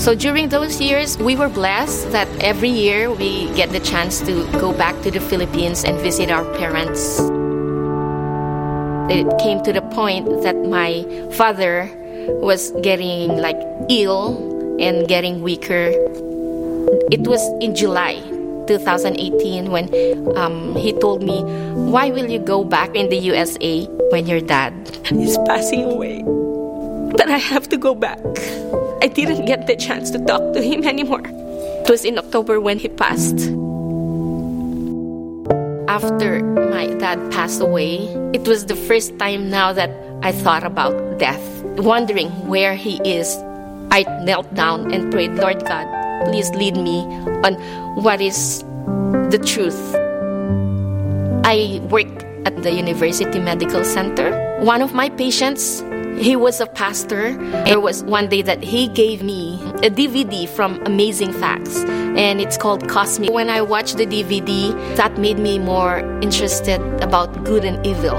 So during those years, we were blessed that every year we get the chance to go back to the Philippines and visit our parents. It came to the point that my father was getting ill and getting weaker. It was in July 2018 when he told me, "Why will you go back in the USA when your dad is passing away? That I have to go back." I didn't get the chance to talk to him anymore. It was in October when he passed. After my dad passed away, it was the first time now that I thought about death, wondering where he is. I knelt down and prayed, "Lord God, please lead me on what is the truth." I worked at the University Medical Center. One of my patients, he was a pastor. There was one day that he gave me a DVD from Amazing Facts, and it's called Cosmic. When I watched the DVD, that made me more interested about good and evil.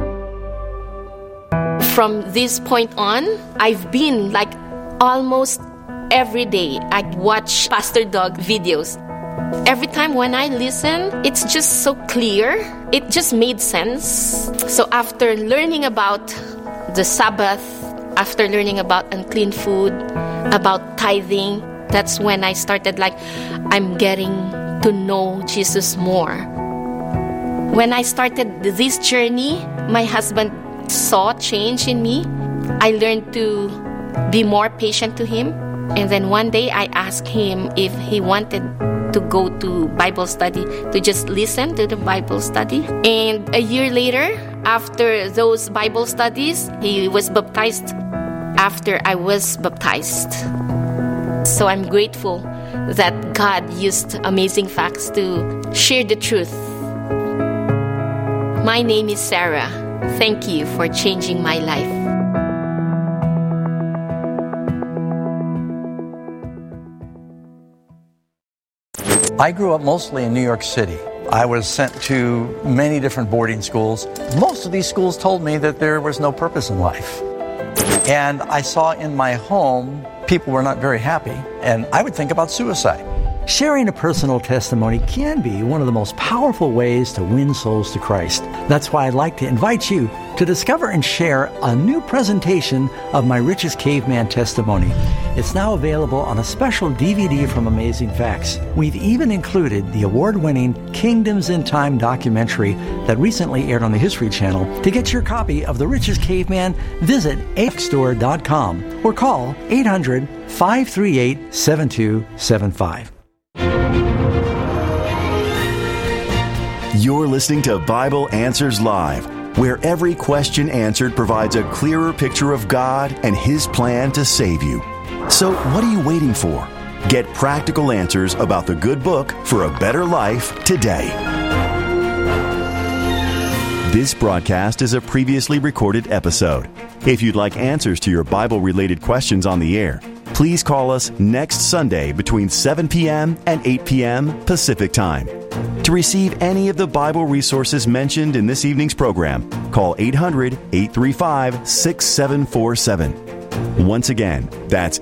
From this point on, I've been almost every day, I'd watch Pastor Doug videos. Every time when I listen, it's just so clear. It just made sense. So after learning about the Sabbath, after learning about unclean food, about tithing, that's when I started I'm getting to know Jesus more. When I started this journey, my husband saw change in me. I learned to be more patient to him. And then one day I asked him if he wanted to go to Bible study, to just listen to the Bible study. And a year later, after those Bible studies, he was baptized after I was baptized. So I'm grateful that God used Amazing Facts to share the truth. My name is Sarah. Thank you for changing my life. I grew up mostly in New York City. I was sent to many different boarding schools. Most of these schools told me that there was no purpose in life. And I saw in my home, people were not very happy, and I would think about suicide. Sharing a personal testimony can be one of the most powerful ways to win souls to Christ. That's why I'd like to invite you to discover and share a new presentation of my Richest Caveman testimony. It's now available on a special DVD from Amazing Facts. We've even included the award-winning Kingdoms in Time documentary that recently aired on the History Channel. To get your copy of The Richest Caveman, visit afstore.com or call 800-538-7275. You're listening to Bible Answers Live, where every question answered provides a clearer picture of God and His plan to save you. So what are you waiting for? Get practical answers about the good book for a better life today. This broadcast is a previously recorded episode. If you'd like answers to your Bible-related questions on the air, please call us next Sunday between 7 p.m. and 8 p.m. Pacific Time. To receive any of the Bible resources mentioned in this evening's program, call 800-835-6747. Once again, that's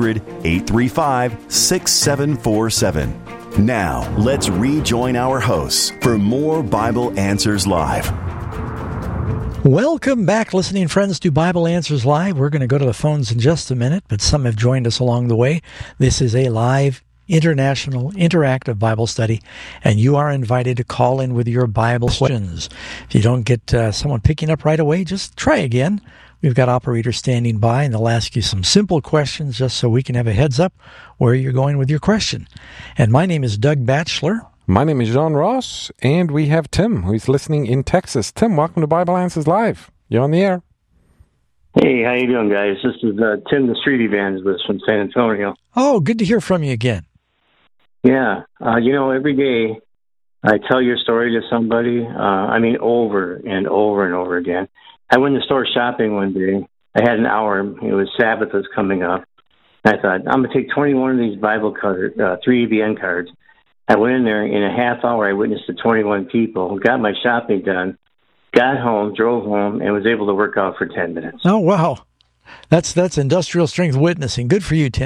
800-835-6747. Now, let's rejoin our hosts for more Bible Answers Live. Welcome back, listening friends, to Bible Answers Live. We're going to go to the phones in just a minute, but some have joined us along the way. This is a live, international, interactive Bible study, and you are invited to call in with your Bible questions. If you don't get someone picking up right away, just try again. We've got operators standing by, and they'll ask you some simple questions just so we can have a heads up where you're going with your question. And my name is Doug Batchelor. My name is John Ross, and we have Tim, who's listening in Texas. Tim, welcome to Bible Answers Live. You're on the air. Hey, how you doing, guys? This is Tim, the street evangelist from San Antonio. Oh, good to hear from you again. Yeah. Every day I tell your story to somebody, over and over and over again. I went in the store shopping one day. I had an hour. It was Sabbath was coming up. I thought, I'm going to take 21 of these Bible cards, 3 ABN cards. I went in there. In a half hour, I witnessed to 21 people, got my shopping done, got home, drove home, and was able to work out for 10 minutes. Oh, wow. That's industrial strength witnessing. Good for you, Tim.